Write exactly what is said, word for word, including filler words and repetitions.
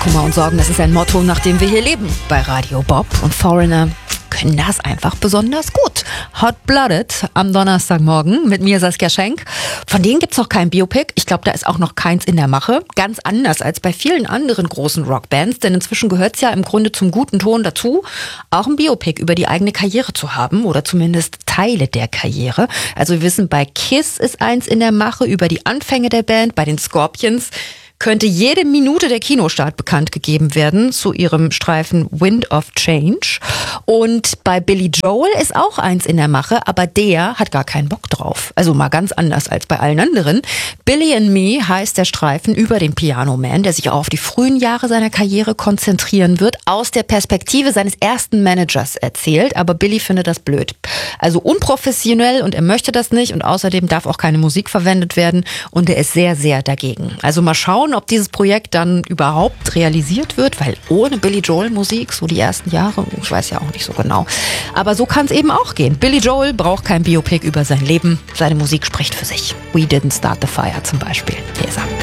Kummer und Sorgen, das ist ein Motto, nach dem wir hier leben. Bei Radio Bob und Foreigner können das einfach besonders gut. Hot-Blooded am Donnerstagmorgen mit mir, Saskia Schenk. Von denen gibt's noch kein Biopic. Ich glaube, da ist auch noch keins in der Mache. Ganz anders als bei vielen anderen großen Rockbands, denn inzwischen gehört's ja im Grunde zum guten Ton dazu, auch ein Biopic über die eigene Karriere zu haben oder zumindest Teile der Karriere. Also wir wissen, bei Kiss ist eins in der Mache über die Anfänge der Band, bei den Scorpions könnte jede Minute der Kinostart bekannt gegeben werden zu ihrem Streifen Wind of Change. Und bei Billy Joel ist auch eins in der Mache, aber der hat gar keinen Bock drauf. Also mal ganz anders als bei allen anderen. Billy and Me heißt der Streifen über den Piano Man, der sich auch auf die frühen Jahre seiner Karriere konzentrieren wird, aus der Perspektive seines ersten Managers erzählt. Aber Billy findet das blöd. Also unprofessionell und er möchte das nicht und außerdem darf auch keine Musik verwendet werden und er ist sehr, sehr dagegen. Also mal schauen, ob dieses Projekt dann überhaupt realisiert wird, weil ohne Billy Joel Musik, so die ersten Jahre, ich weiß ja auch nicht so genau. Aber so kann es eben auch gehen. Billy Joel braucht kein Biopic über sein Leben. Seine Musik spricht für sich. We Didn't Start the Fire zum Beispiel. Hier ist er.